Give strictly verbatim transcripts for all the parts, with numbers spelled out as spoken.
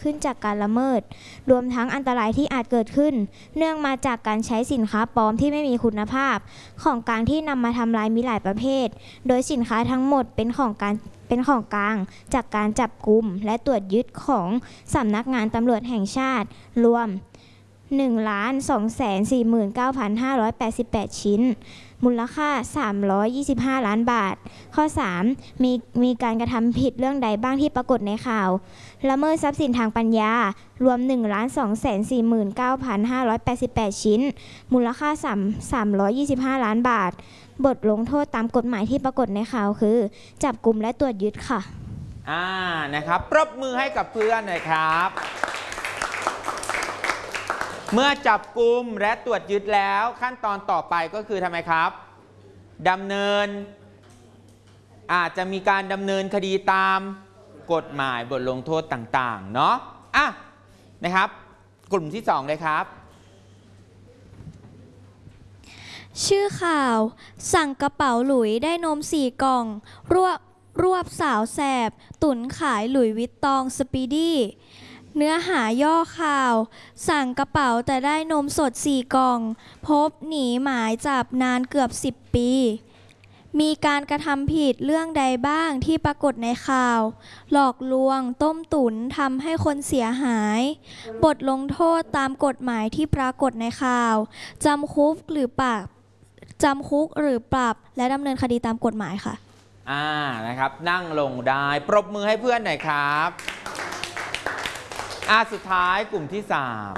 ขึ้นจากการละเมิดรวมทั้งอันตรายที่อาจเกิดขึ้นเนื่องมาจากการใช้สินค้าปลอมที่ไม่มีคุณภาพของกลางที่นำมาทำลายมีหลายประเภทโดยสินค้าทั้งหมดเป็นของการเป็นของกลางจากการจับกุมและตรวจยึดของสำนักงานตำรวจแห่งชาติรวม หนึ่งล้าน สองแสนสี่หมื่นเก้าพันห้าร้อยแปดสิบแปด ชิ้นมูลค่าสามร้อยยี่สิบห้าล้านบาทข้อสามมีมีการกระทำผิดเรื่องใดบ้างที่ปรากฏในข่าวละเมิดทรัพย์สินทางปัญญารวม หนึ่งล้าน สองแสนสี่หมื่นเก้าพันห้าร้อยแปดสิบแปด ชิ้นมูลค่าสามร้อยยี่สิบห้าล้านบาทบทลงโทษตามกฎหมายที่ปรากฏในข่าวคือจับกุมและตรวจยึดค่ะอ่านะครับปรบมือให้กับเพื่อนหน่อยครับเมื่อจับกุมและตรวจยึดแล้วขั้นตอนต่อไปก็คือทำไมครับดำเนินอาจจะมีการดำเนินคดีตามกฎหมายบทลงโทษต่างๆเนาะอ่ะนะครับกลุ่มที่สองเลยครับชื่อข่าวสั่งกระเป๋าหลุยได้นมสี่กล่องรวบรวบสาวแสบตุนขายหลุยวิตตองสปีดี้เนื้อหาย่อข่าวสั่งกระเป๋าแต่ได้นมสดสี่กล่องพบหนีหมายจับนานเกือบสิบปีมีการกระทำผิดเรื่องใดบ้างที่ปรากฏในข่าวหลอกลวงต้มตุ๋นทำให้คนเสียหายบทลงโทษตามกฎหมายที่ปรากฏในข่าวจำคุกหรือปรับจำคุกหรือปรับและดำเนินคดีตามกฎหมายค่ะอ่านะครับนั่งลงได้ปรบมือให้เพื่อนหน่อยครับอ่าสุดท้ายกลุ่มที่สาม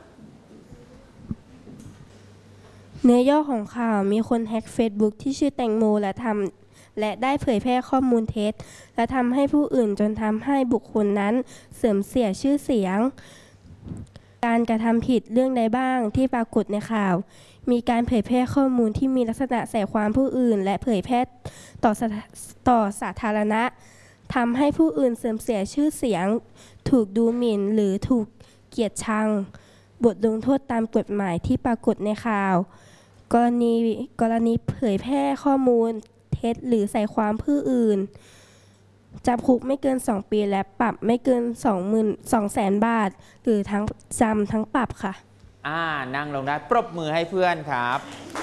เนื้อย่อของข่าวมีคนแฮ็ก Facebook ที่ชื่อแตงโมและทำและได้เผยแพร่ข้อมูลเท็จและทำให้ผู้อื่นจนทำให้บุคคลนั้นเสื่อมเสียชื่อเสียงการกระทำผิดเรื่องใดบ้างที่ปรากฏในข่าวมีการเผยแพร่ข้อมูลที่มีลักษณะใส่ความผู้อื่นและเผยแพร่ต่อต่อสาธารณะทำให้ผู้อื่นเสื่อมเสียชื่อเสียงถูกดูหมิ่นหรือถูกเกลียดชังบทลงโทษตามกฎหมายที่ปรากฏในข่าวกรณีกรณีเผยแพร่ข้อมูลเท็จหรือใส่ความผู้อื่นจำคุกไม่เกินสองปีและปรับไม่เกิน สองหมื่นสองแสน บาทหรือทั้งจำทั้งปรับค่ะอ่านั่งลงได้ปรบมือให้เพื่อนครับ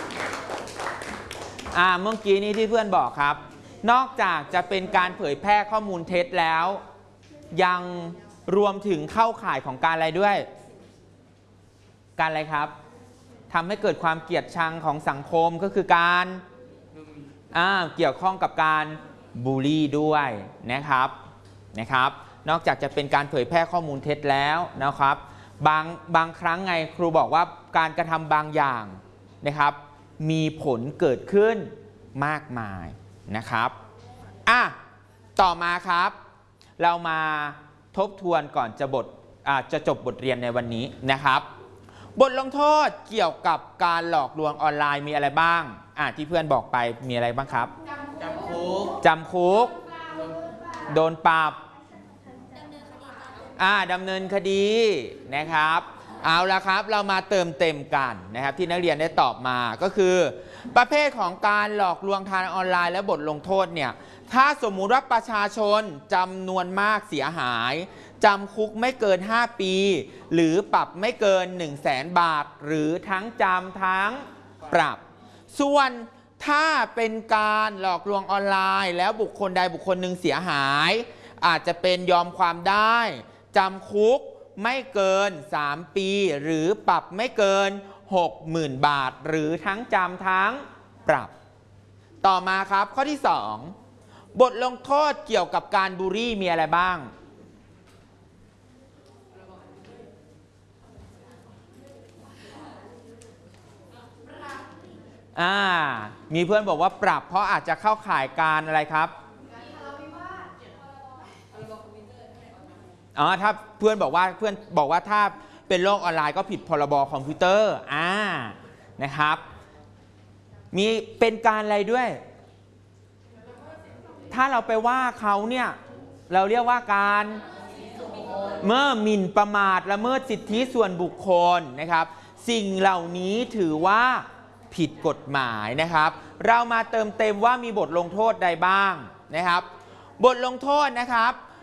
อ่าเมื่อกี้นี้ที่เพื่อนบอกครับนอกจากจะเป็นการเผยแพร่ข้อมูลเท็จแล้วยังรวมถึงเข้าข่ายของการอะไรด้วยการอะไรครับทำให้เกิดความเกลียดชังของสังคมก็คือการอ่าเกี่ยวข้องกับการบูลลี่ด้วยนะครับนะครับนอกจากจะเป็นการเผยแพร่ข้อมูลเท็จแล้วนะครับบางบางครั้งไงครูบอกว่าการกระทำบางอย่างนะครับมีผลเกิดขึ้นมากมายนะครับอ่ะต่อมาครับเรามาทบทวนก่อนจะบทจะจบบทเรียนในวันนี้นะครับบทลงโทษเกี่ยวกับการหลอกลวงออนไลน์มีอะไรบ้างอ่ะที่เพื่อนบอกไปมีอะไรบ้างครับจำคุกจำคุกโดนปรับอ่าดำเนินคดีนะครับเอาละครับเรามาเติมเต็มกันนะครับที่นักเรียนได้ตอบมาก็คือประเภทของการหลอกลวงทางออนไลน์และบทลงโทษเนี่ยถ้าสมมุติว่าประชาชนจำนวนมากเสียหายจำคุกไม่เกินห้าปีหรือปรับไม่เกิน หนึ่งแสน บาทหรือทั้งจำทั้งปรับส่วนถ้าเป็นการหลอกลวงออนไลน์แล้วบุคคลใดบุคคลหนึ่งเสียหายอาจจะเป็นยอมความได้จำคุกไม่เกินสามปีหรือปรับไม่เกิน หกหมื่น บาทหรือทั้งจำทั้งปรับต่อมาครับข้อที่สองบทลงโทษเกี่ยวกับการบูลลี่มีอะไรบ้างอ่ามีเพื่อนบอกว่าปรับเพราะอาจจะเข้าข่ายการอะไรครับอ๋อถ้าเพื่อนบอกว่าเพื่อนบอกว่าถ้าเป็นโลกออนไลน์ก็ผิดพรบคอมพิวเตอร์อ่านะครับมีเป็นการอะไรด้วยถ้าเราไปว่าเขาเนี่ยเราเรียกว่าการเมื่อหมิ่นประมาทละเมิดสิทธิส่วนบุคคลนะครับสิ่งเหล่านี้ถือว่าผิดกฎหมายนะครับเรามาเติมเต็มว่ามีบทลงโทษใดบ้างนะครับบทลงโทษนะครับ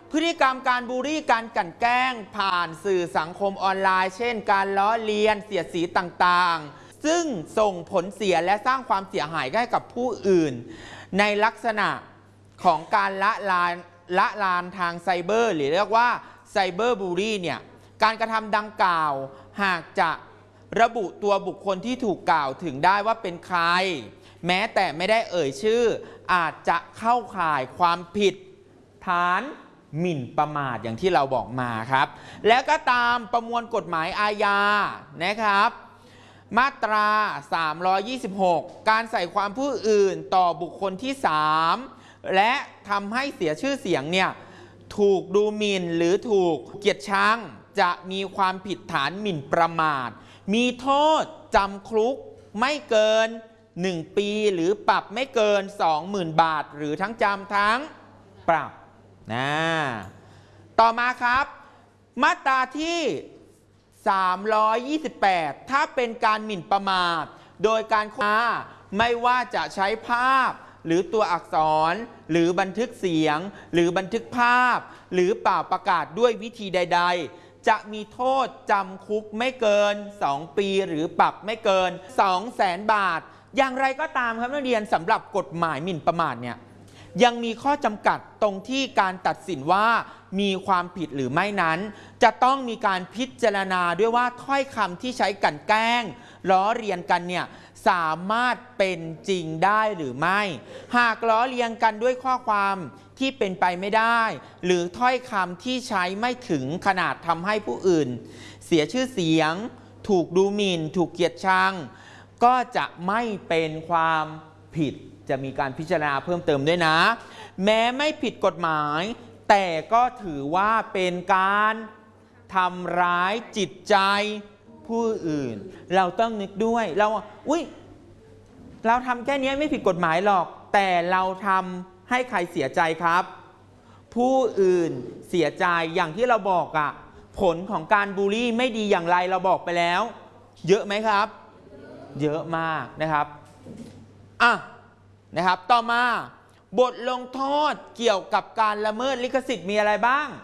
พฤติกรรมการบูลลี่การกลั่นแกล้งผ่านสื่อสังคมออนไลน์ เช่นการล้อเลียนเสียดสีต่างๆซึ่งส่งผลเสียและสร้างความเสียหายให้กับผู้อื่นในลักษณะของการละลานละลานทางไซเบอร์หรือเรียกว่าไซเบอร์บูลลี่เนี่ยการกระทำดังกล่าวหากจะระบุตัวบุคคลที่ถูกกล่าวถึงได้ว่าเป็นใครแม้แต่ไม่ได้เอ่ยชื่ออาจจะเข้าข่ายความผิดฐานหมิ่นประมาทอย่างที่เราบอกมาครับและก็ตามประมวลกฎหมายอาญานะครับมาตราสามร้อยยี่สิบหกการใส่ความผู้อื่นต่อบุคคลที่สามและทำให้เสียชื่อเสียงเนี่ยถูกดูหมิ่นหรือถูกเกียรติชังจะมีความผิดฐานหมิ่นประมาทมีโทษจำคุกไม่เกินหนึ่งปีหรือปรับไม่เกิน สองหมื่น บาทหรือทั้งจำทั้งปรับนะต่อมาครับมาตราที่สามร้อยยี่สิบแปดถ้าเป็นการหมิ่นประมาทโดยการค้าไม่ว่าจะใช้ภาพหรือตัวอักษรหรือบันทึกเสียงหรือบันทึกภาพหรือเปล่าประกาศด้วยวิธีใดๆจะมีโทษจำคุกไม่เกินสองปีหรือปรับไม่เกิน สองแสน บาทอย่างไรก็ตามครับนักเรียนสำหรับกฎหมายหมิ่นประมาทเนี่ยยังมีข้อจำกัดตรงที่การตัดสินว่ามีความผิดหรือไม่นั้นจะต้องมีการพิจารณาด้วยว่าถ้อยคำที่ใช้กลั่นแกล้งล้อเลียนกันเนี่ยสามารถเป็นจริงได้หรือไม่หากล้อเลียนกันด้วยข้อความที่เป็นไปไม่ได้หรือถ้อยคำที่ใช้ไม่ถึงขนาดทำให้ผู้อื่นเสียชื่อเสียงถูกดูหมิ่นถูกเกียรติชังก็จะไม่เป็นความผิดจะมีการพิจารณาเพิ่มเติมด้วยนะแม้ไม่ผิดกฎหมายแต่ก็ถือว่าเป็นการทำร้ายจิตใจผู้อื่นเราต้องนึกด้วยเราอุ้ยเราทำแค่นี้ไม่ผิดกฎหมายหรอกแต่เราทำให้ใครเสียใจครับผู้อื่นเสียใจอย่างที่เราบอกอะผลของการบูลลี่ไม่ดีอย่างไรเราบอกไปแล้วเยอะไหมครับเยอะมากนะครับอ่ะนะครับต่อมาบทลงโทษเกี่ยวกับการละเมิดลิขสิทธิ์มีอะไรบ้าง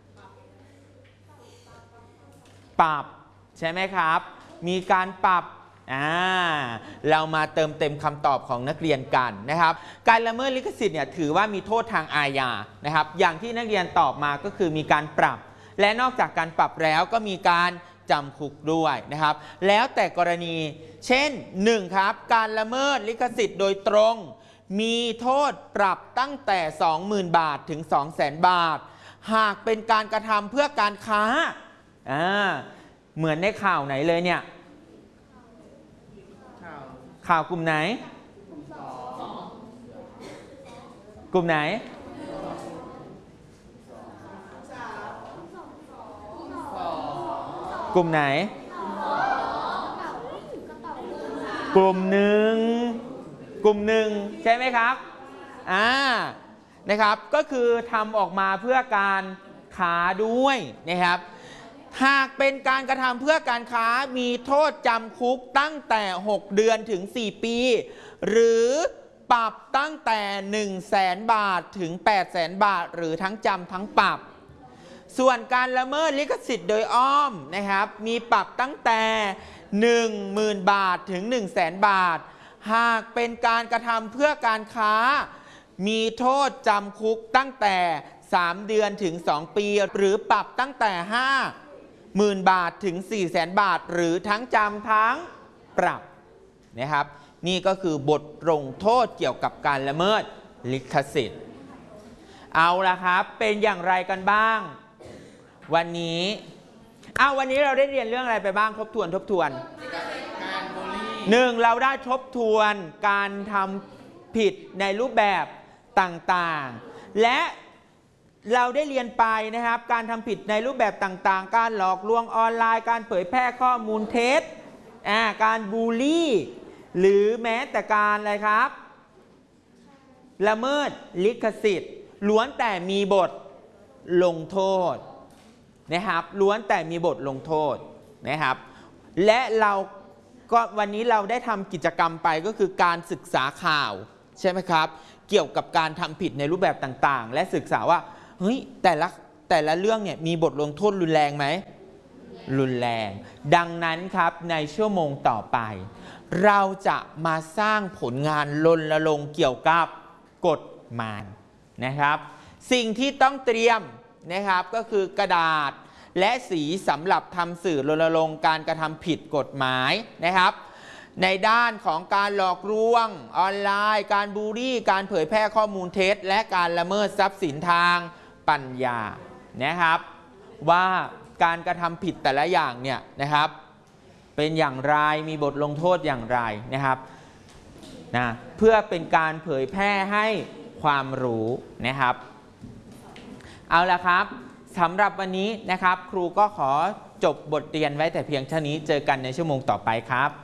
ปรับใช่ไหมครับมีการปรับอ่าเรามาเติมเต็มคำตอบของนักเรียนกันนะครับการละเมิดลิขสิทธิ์เนี่ยถือว่ามีโทษทางอาญานะครับอย่างที่นักเรียนตอบมาก็คือมีการปรับและนอกจากการปรับแล้วก็มีการจำคุกด้วยนะครับแล้วแต่กรณีเช่นหนึ่งครับการละเมิดลิขสิทธิ์โดยตรงมีโทษปรับตั้งแต่ สองหมื่น บาทถึง สองแสน บาทหากเป็นการกระทำเพื่อการค้าอ่าเหมือนในข่าวไหนเลยเนี่ยข่าวกลุ่มไหนกลุ่มไหนกลุ่มไหนกลุ่มหนึ่งกลุ่มหนึ่งใช่ไหมครับอ่านะครับก็คือทำออกมาเพื่อการค้าด้วยนะครับหากเป็นการกระทำเพื่อการค้ามีโทษจำคุกตั้งแต่หกเดือนถึงสี่ปีหรือปรับตั้งแต่หนึ่งแสนบาทถึงแปดแสนบาทหรือทั้งจำทั้งปรับส่วนการละเมิดลิขสิทธิ์โดยอ้อมนะครับมีปรับตั้งแต่ หนึ่งหมื่น บาทถึง หนึ่งแสน บาทหากเป็นการกระทำเพื่อการค้ามีโทษจำคุกตั้งแต่สามเดือนถึงสองปีหรือปรับตั้งแต่ห้าหมื่น บาทถึง สี่แสน บาทหรือทั้งจำทั้งปรับนะครับนี่ก็คือบทลงโทษเกี่ยวกับการละเมิดลิขสิทธิ์เอาละครับเป็นอย่างไรกันบ้างวันนี้เอาวันนี้เราได้เรียนเรื่องอะไรไปบ้างทบทวนทบทวนหนึ่งเราได้ทบทวนการทำผิดในรูปแบบต่างๆและเราได้เรียนไปนะครับการทำผิดในรูปแบบต่างๆการหลอกลวงออนไลน์การเผยแพร่ข้อมูลเท็จการบูลลี่หรือแม้แต่การอะไรครับละเมิดลิขสิทธิ์ล้วนแต่มีบทลงโทษนะครับล้วนแต่มีบทลงโทษนะครับและเราก็วันนี้เราได้ทำกิจกรรมไปก็คือการศึกษาข่าวใช่ไหมครับเกี่ยวกับการทำผิดในรูปแบบต่างๆและศึกษาว่าเฮ้ยแต่ละแต่ละเรื่องเนี่ยมีบทลงโทษรุนแรงไหมรุนแรง ดังนั้นครับในชั่วโมงต่อไป เราจะมาสร้างผลงานรณรงค์เกี่ยวกับกฎหมายนะครับสิ่งที่ต้องเตรียมนะครับก็คือกระดาษและสีสำหรับทำสื่อรณรงค์การกระทำผิดกฎหมายนะครับในด้านของการหลอกลวงออนไลน์การบูลลี่การเผยแพร่ข้อมูลเท็จและการละเมิดทรัพย์สินทางปัญญานะครับว่าการกระทำผิดแต่ละอย่างเนี่ยนะครับเป็นอย่างไรมีบทลงโทษอย่างไรนะครับนะเพื่อเป็นการเผยแพร่ให้ความรู้นะครับเอาละครับสำหรับวันนี้นะครับครูก็ขอจบบทเรียนไว้แต่เพียงเท่านี้เจอกันในชั่วโมงต่อไปครับ